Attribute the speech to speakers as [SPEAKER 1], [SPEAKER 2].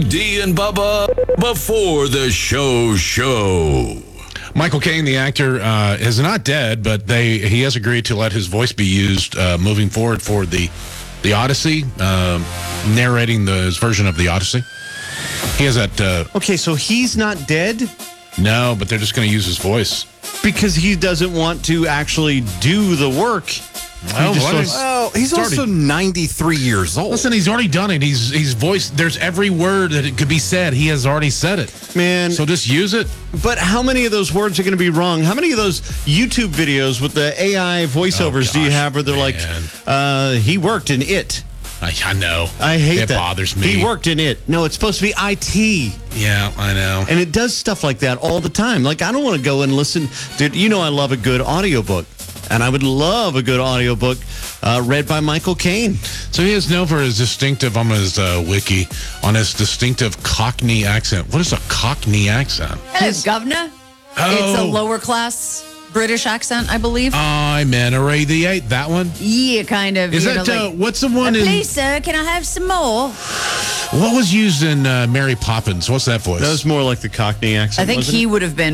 [SPEAKER 1] D and Bubba before the show.
[SPEAKER 2] Michael Caine, the actor, is not dead, but he has agreed to let his voice be used moving forward for the Odyssey, narrating his version of the Odyssey. He has that.
[SPEAKER 3] Okay, so he's not dead?
[SPEAKER 2] No, but they're just going to use his voice.
[SPEAKER 3] Because he doesn't want to actually do the work.
[SPEAKER 4] He's also 93 years old.
[SPEAKER 2] Listen, he's already done it. He's voiced. There's every word that it could be said. He has already said it.
[SPEAKER 3] Man.
[SPEAKER 2] So just use it.
[SPEAKER 3] But how many of those words are going to be wrong? How many of those YouTube videos with the AI voiceovers do you have where they're like, he worked in it?
[SPEAKER 2] I know.
[SPEAKER 3] I hate that.
[SPEAKER 2] It bothers me.
[SPEAKER 3] He worked in it. No, it's supposed to be IT.
[SPEAKER 2] Yeah, I know.
[SPEAKER 3] And it does stuff like that all the time. Like, I don't want to go and listen. Dude, you know I love a good audiobook. And I would love a good audiobook read by Michael Caine.
[SPEAKER 2] So he is known for his distinctive, on his wiki, on his distinctive Cockney accent. What is a Cockney accent?
[SPEAKER 5] Hello, governor. It's a lower class British accent, I believe.
[SPEAKER 2] I'm Ray the Eighth. That one?
[SPEAKER 5] Yeah, kind of.
[SPEAKER 2] Is that, what's the one in...
[SPEAKER 5] Please, sir, can I have some more?
[SPEAKER 2] What was used in Mary Poppins? What's that voice?
[SPEAKER 3] That was more like the Cockney accent.
[SPEAKER 5] I think he would have been